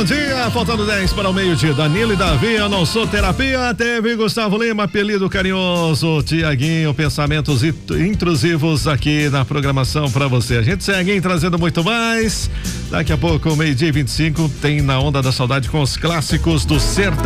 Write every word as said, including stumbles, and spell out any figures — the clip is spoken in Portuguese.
bom dia. Faltando dez para o meio-dia. Danilo e Davi, eu não sou terapia. Teve Gustavo Lima, apelido carinhoso. Tiaguinho, pensamentos intrusivos aqui na programação para você. A gente segue, hein, trazendo muito mais. Daqui a pouco, meio-dia e vinte e cinco, tem Na Onda da Saudade com os clássicos do Sertão.